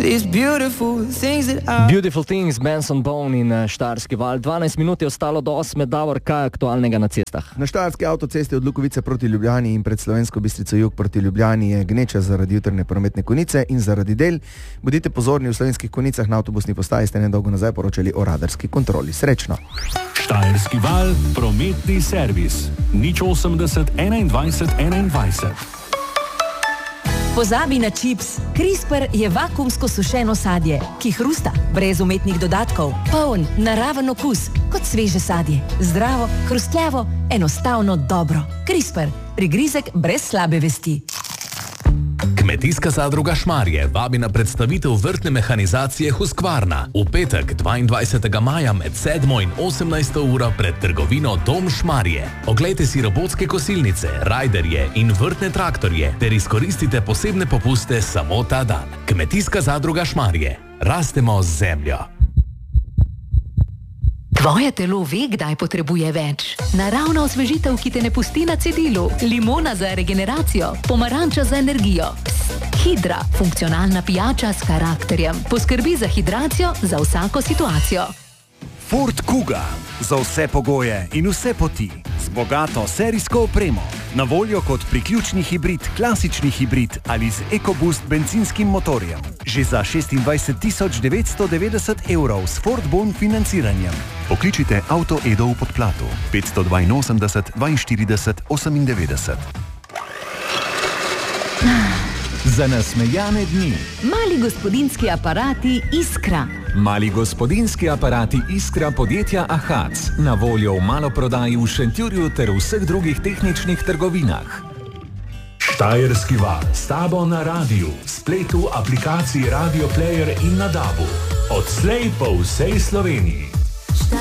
These beautiful things that are... Beautiful Things, Benson Boone in Štajerski val. 12 minut je ostalo do 8. Davor, kaj je aktualnega na cestah? Na štajerski avtocesti od Lukovice proti Ljubljani in pred Slovensko Bistrico jug proti Ljubljani je gneča zaradi jutrne prometne konice in zaradi del. Bodite pozorni, v Slovenskih konicah na avtobusni postaji ste nedolgo nazaj poročali o radarski kontroli. Srečno! Štajerski val, prometni servis. 080 21 21. Pozabi na čips. CRISPR je vakuumsko sušeno sadje, ki hrusta, brez umetnih dodatkov, poln, naraven okus, kot sveže sadje. Zdravo, hrustljavo, enostavno dobro. CRISPR. Prigrizek brez slabe vesti. Kmetijska zadruga Šmarje vabi na predstavitev vrtne mehanizacije Husqvarna v petek 22. maja med 7. in 18. uro pred trgovino Dom Šmarje. Oglejte si robotske kosilnice, rajderje in vrtne traktorje ter izkoristite posebne popuste samo ta dan. Kmetijska zadruga Šmarje. Rastemo z zemljo. Tvoje telo ve, kdaj potrebuje več. Naravna osvežitev, ki te ne pusti na cedilu. Limona za regeneracijo, pomaranča za energijo. Hidra, funkcionalna pijača s karakterjem. Poskrbi za hidracijo za vsako situacijo. Ford Kuga. Za vse pogoje in vse poti. Z bogato serijsko opremo. Na voljo kot priključni hibrid, klasični hibrid ali z EcoBoost benzinskim motorjem. Že za 26.990 € s Ford Bon financiranjem. Pokličite Auto Edo v Podplatu 582 42 98. Za nasmejane dni. Mali gospodinjski aparati Iskra. Mali gospodinjski aparati Iskra podjetja Ahac. Na voljo v maloprodaji v Šentjurju ter vseh drugih tehničnih trgovinah. Štajerski val, s tabo na radiju, spletu, aplikaciji Radio Player in na DAB-u. Odslej po vsej Sloveniji.